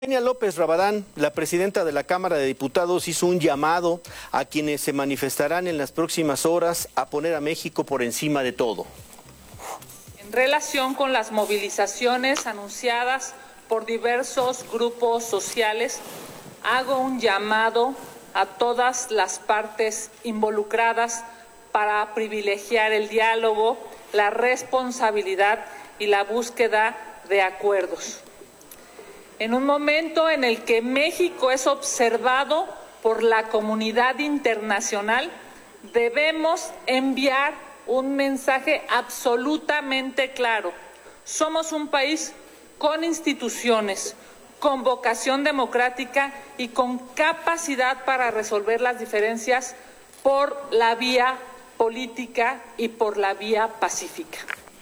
Eugenia López Rabadán, la presidenta de la Cámara de Diputados, hizo un llamado a quienes se manifestarán en las próximas horas a poner a México por encima de todo. En relación con las movilizaciones anunciadas por diversos grupos sociales, hago un llamado a todas las partes involucradas para privilegiar el diálogo, la responsabilidad y la búsqueda de acuerdos. En un momento en el que México es observado por la comunidad internacional, debemos enviar un mensaje absolutamente claro. Somos un país con instituciones, con vocación democrática y con capacidad para resolver las diferencias por la vía política y por la vía pacífica.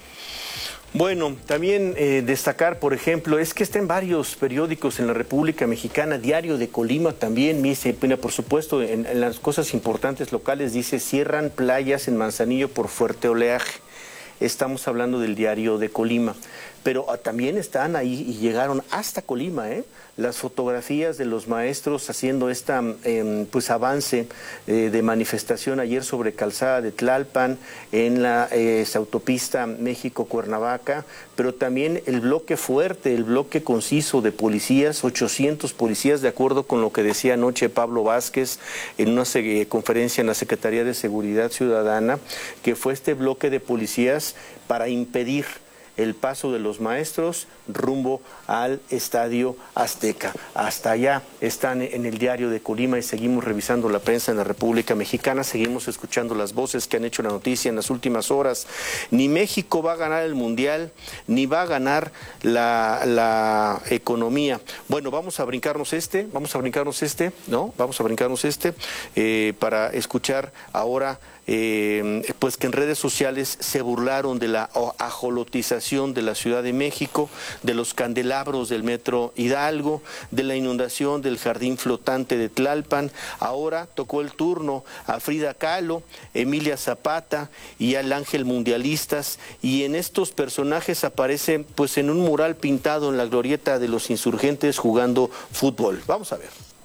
Bueno, también destacar, por ejemplo, es que está en varios periódicos en la República Mexicana, Diario de Colima también, dice, por supuesto, en las cosas importantes locales, dice, cierran playas en Manzanillo por fuerte oleaje. Estamos hablando del Diario de Colima, pero también están ahí y llegaron hasta Colima, las fotografías de los maestros haciendo esta pues avance de manifestación ayer sobre Calzada de Tlalpan, en la autopista México-Cuernavaca, pero también el bloque fuerte, el bloque conciso de policías, 800 policías, de acuerdo con lo que decía anoche Pablo Vázquez en una conferencia en la Secretaría de Seguridad Ciudadana, que fue este bloque de policías para impedir el paso de los maestros rumbo al Estadio Azteca. Hasta allá están en el Diario de Colima y seguimos revisando la prensa en la República Mexicana, seguimos escuchando las voces que han hecho la noticia en las últimas horas. Ni México va a ganar el Mundial, ni va a ganar la economía. Bueno, vamos a brincarnos para escuchar ahora pues que en redes sociales se burlaron de la ajolotización de la Ciudad de México, de los candelabros del Metro Hidalgo, de la inundación del jardín flotante de Tlalpan. Ahora tocó el turno a Frida Kahlo, Emilia Zapata y al Ángel Mundialistas, y en estos personajes aparece pues en un mural pintado en la glorieta de los insurgentes jugando fútbol. Vamos a ver.